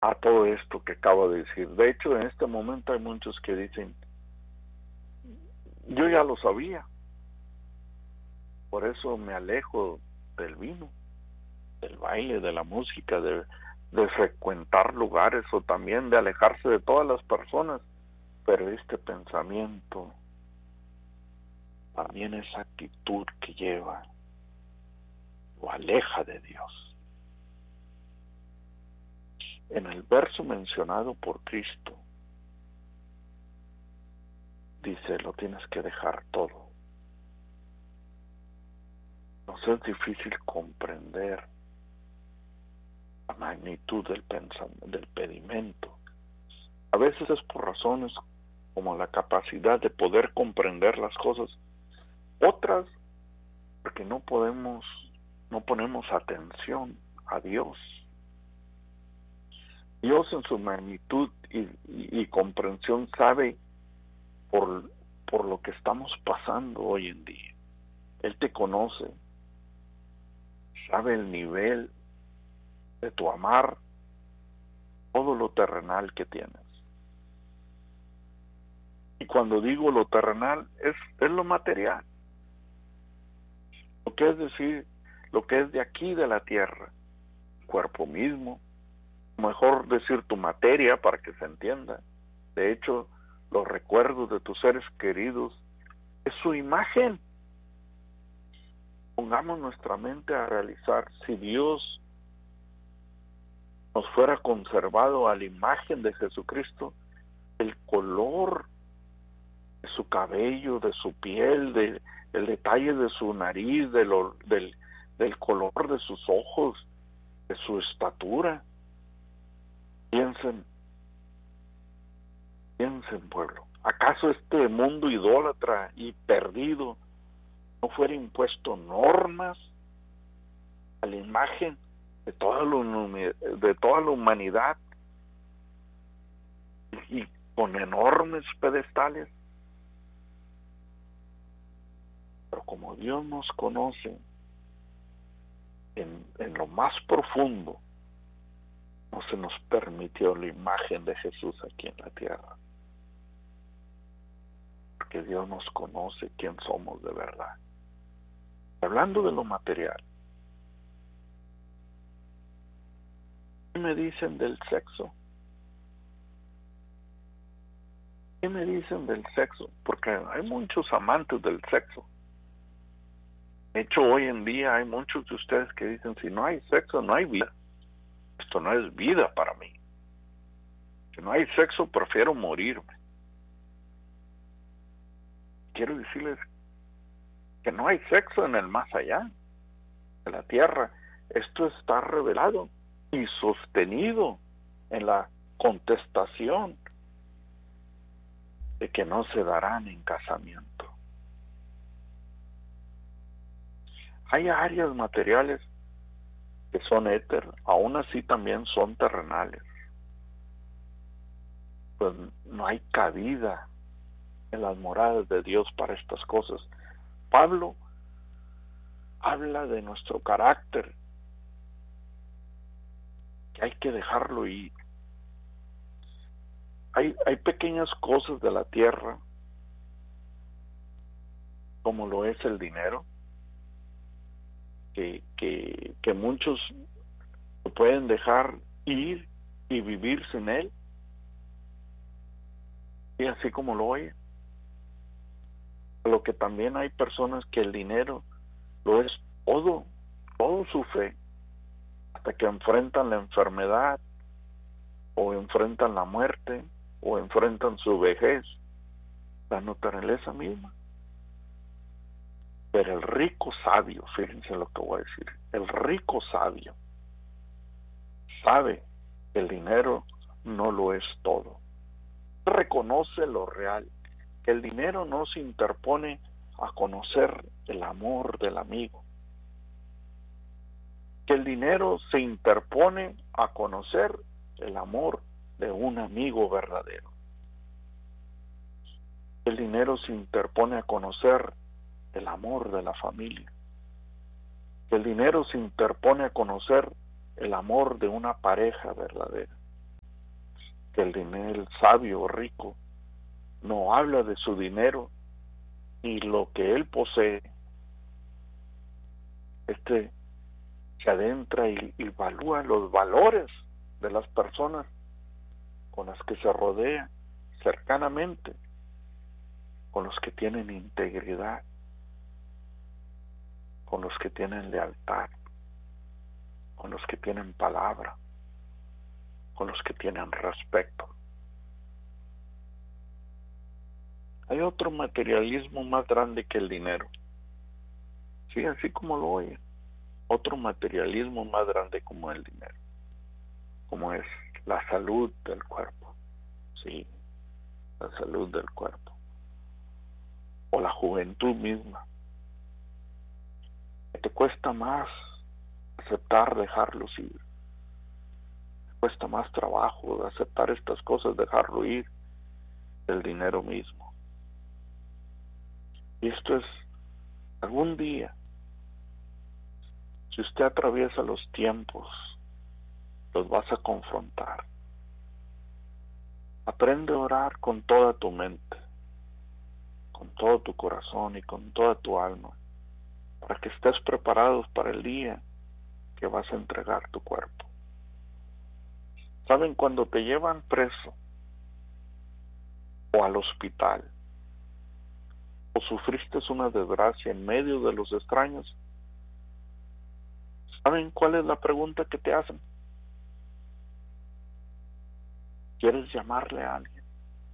a todo esto que acabo de decir. De hecho, en este momento hay muchos que dicen, yo ya lo sabía, por eso me alejo del vino, del baile, de la música, de frecuentar lugares o también de alejarse de todas las personas. Pero este pensamiento, también esa actitud que lleva, lo aleja de Dios. En el verso mencionado por Cristo, dice, lo tienes que dejar todo. Nos es difícil comprender la magnitud del pedimento. A veces es por razones como la capacidad de poder comprender las cosas. Otras, porque no ponemos atención a Dios. Dios en su magnitud y comprensión sabe por lo que estamos pasando hoy en día. Él te conoce, sabe el nivel de tu amar, todo lo terrenal que tienes. Y cuando digo lo terrenal, es lo material. Lo que es decir, lo que es de aquí, de la tierra, el cuerpo mismo, mejor decir tu materia para que se entienda. De hecho, los recuerdos de tus seres queridos es su imagen. Pongamos nuestra mente a realizar, si Dios nos fuera conservado a la imagen de Jesucristo, el color de su cabello, de su piel, el detalle de su nariz, del color de sus ojos, de su estatura. Piensen, pueblo, ¿acaso este mundo idólatra y perdido no fuera impuesto normas a la imagen de toda la humanidad y con enormes pedestales? Pero como Dios nos conoce en lo más profundo, no se nos permitió la imagen de Jesús aquí en la tierra. Porque Dios nos conoce quién somos de verdad. Hablando de lo material, ¿qué me dicen del sexo? ¿Qué me dicen del sexo? Porque hay muchos amantes del sexo. De hecho, hoy en día hay muchos de ustedes que dicen, si no hay sexo, no hay vida. Esto no es vida para mí. Si no hay sexo, prefiero morirme. Quiero decirles que no hay sexo en el más allá de la tierra. Esto está revelado y sostenido en la contestación de que no se darán en casamiento. Hay áreas materiales que son éter, aún así también son terrenales. Pues no hay cabida en las moradas de Dios para estas cosas. Pablo habla de nuestro carácter, que hay que dejarlo ir. Hay pequeñas cosas de la tierra, como lo es el dinero, que muchos pueden dejar ir y vivir sin él, y así como lo oye. Lo que también hay personas que el dinero lo es todo su fe, hasta que enfrentan la enfermedad, o enfrentan la muerte, o enfrentan su vejez, la naturaleza misma. Pero el rico sabio, fíjense lo que voy a decir, el rico sabio sabe que el dinero no lo es todo. Reconoce lo real, que el dinero no se interpone a conocer el amor del amigo, que el dinero se interpone a conocer el amor de un amigo verdadero. El dinero se interpone a conocer el amor de la familia. El dinero se interpone a conocer el amor de una pareja verdadera. que el dinero, el sabio o rico, no habla de su dinero y lo que él posee. Se adentra y evalúa los valores de las personas con las que se rodea cercanamente, con los que tienen integridad, con los que tienen lealtad, con los que tienen palabra, con los que tienen respeto. Hay otro materialismo más grande que el dinero. Sí, así como lo oyen. Otro materialismo más grande como el dinero, como es la salud del cuerpo. Sí, la salud del cuerpo. O la juventud misma. Te cuesta más aceptar dejarlos ir. Te cuesta más trabajo aceptar estas cosas, dejarlo ir, el dinero mismo. Y esto es, algún día, si usted atraviesa los tiempos, los vas a confrontar. Aprende a orar con toda tu mente, con todo tu corazón y con toda tu alma, para que estés preparado para el día que vas a entregar tu cuerpo. ¿Saben? Cuando te llevan preso o al hospital, o sufriste una desgracia en medio de los extraños, ¿saben cuál es la pregunta que te hacen? ¿Quieres llamarle a alguien?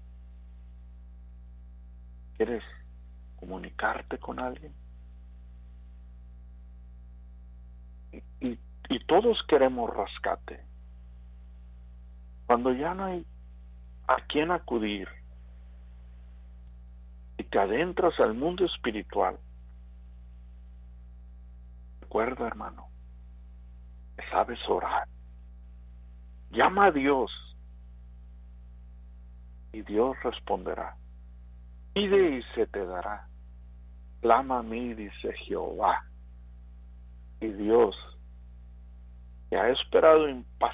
¿Quieres comunicarte con alguien? Y todos queremos rescate. Cuando ya no hay a quién acudir y te adentras al mundo espiritual, recuerda, hermano, que sabes orar. Llama a Dios y Dios responderá. Pide y se te dará. Clama a mí, dice Jehová. Y Dios, que ha esperado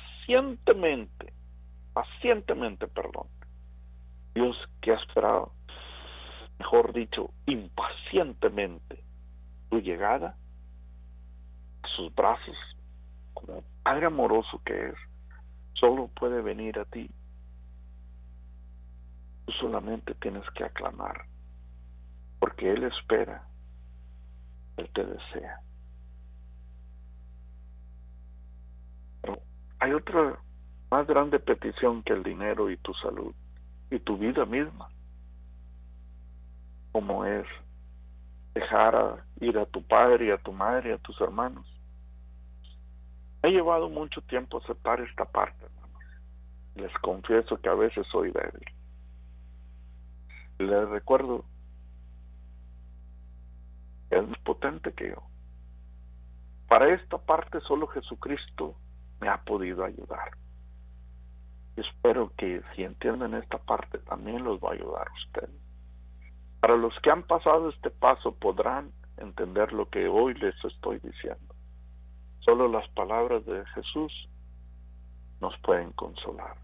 Dios que ha esperado, mejor dicho, impacientemente, tu llegada a sus brazos, como Padre amoroso que es, solo puede venir a ti. Tú solamente tienes que aclamar, porque Él espera, Él te desea. Pero hay otra más grande petición que el dinero y tu salud y tu vida misma, como es dejar ir a tu padre y a tu madre y a tus hermanos. He llevado mucho tiempo aceptar esta parte, hermanos. Les confieso que a veces soy débil. Les recuerdo que es más potente que yo. Para esta parte solo Jesucristo me ha podido ayudar. Espero que si entienden esta parte también los va a ayudar a ustedes. Para los que han pasado este paso podrán entender lo que hoy les estoy diciendo. Solo las palabras de Jesús nos pueden consolar.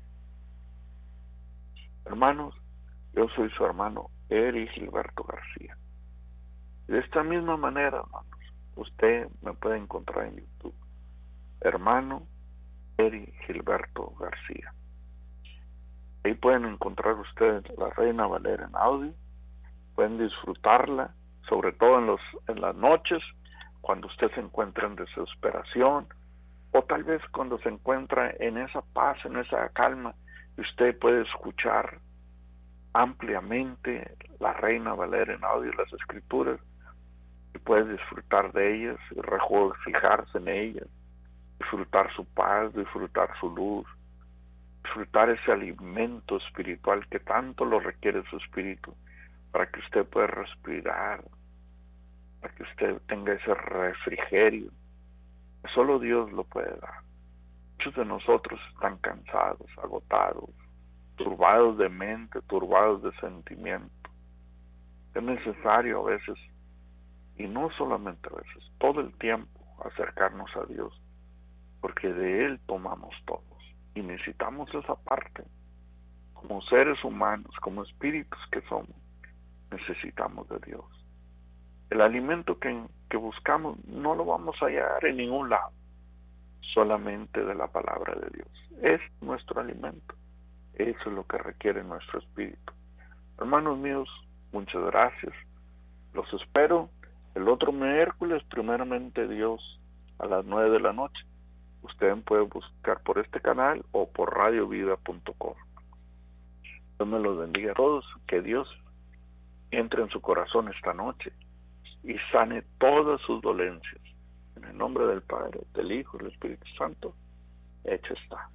Hermanos, yo soy su hermano Eri Gilberto García. De esta misma manera, hermanos, usted me puede encontrar en YouTube. Hermano Eri Gilberto García. Ahí pueden encontrar ustedes la Reina Valera en audio. Pueden disfrutarla, sobre todo en las noches, cuando usted se encuentra en desesperación, o tal vez cuando se encuentra en esa paz, en esa calma, y usted puede escuchar ampliamente la Reina Valera en audio, las Escrituras, y puede disfrutar de ellas, y regocijarse en ellas, disfrutar su paz, disfrutar su luz, disfrutar ese alimento espiritual que tanto lo requiere su espíritu, para que usted pueda respirar, para que usted tenga ese refrigerio. Solo Dios lo puede dar. Muchos de nosotros están cansados, agotados, turbados de mente, turbados de sentimiento. Es necesario a veces, y no solamente a veces, todo el tiempo acercarnos a Dios, porque de Él tomamos todos, y necesitamos esa parte. como seres humanos, como espíritus que somos, necesitamos de Dios. El alimento que buscamos no lo vamos a hallar en ningún lado, solamente de la palabra de Dios. Es nuestro alimento. Eso es lo que requiere nuestro espíritu. Hermanos míos, muchas gracias. Los espero el otro miércoles, primeramente Dios, a las 9 de la noche. Usted me puede buscar por este canal o por radiovida.com. Dios me los bendiga a todos. Que Dios entre en su corazón esta noche y sane todas sus dolencias. En el nombre del Padre, del Hijo y del Espíritu Santo, hecho está.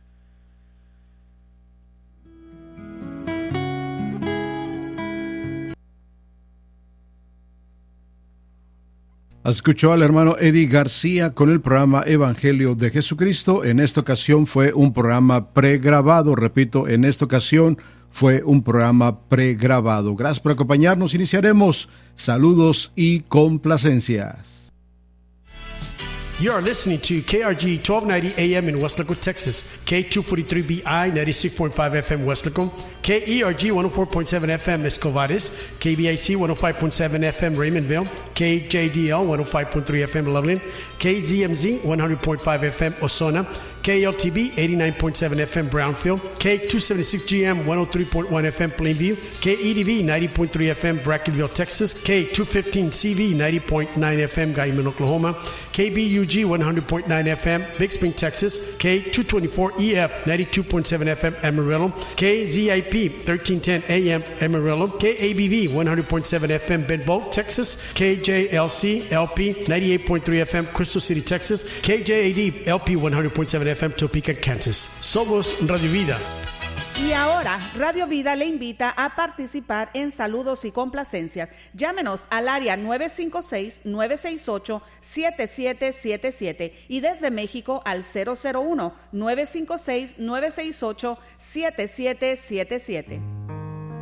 Escuchó al hermano Eddie García con el programa Evangelio de Jesucristo. En esta ocasión fue un programa pregrabado. Repito, en esta ocasión fue un programa pregrabado. Gracias por acompañarnos. Iniciaremos. Saludos y complacencias. You are listening to KRG 1290 AM in Weslaco, Texas, K243BI 96.5 FM Weslaco, KERG 104.7 FM Escovares, KBIC 105.7 FM Raymondville, KJDL 105.3 FM Loveland, KZMZ 100.5 FM Osona, KLTB 89.7 FM Brownfield, K276GM 103.1 FM Plainview, KEDV 90.3 FM Brackenville, Texas, K215CV 90.9 FM Guyman, Oklahoma, KBUG 100.9 FM Big Spring, Texas, K224EF 92.7 FM Amarillo, KZIP 1310 AM Amarillo, KABV 100.7 FM Benbow, Texas, KJLC LP 98.3 FM Crystal City, Texas, KJAD LP 100.7 FM Topeka, Kansas. Somos Radio Vida. Y ahora, Radio Vida le invita a participar en Saludos y Complacencias. Llámenos al área 956-968-7777 y desde México al 001-956-968-7777.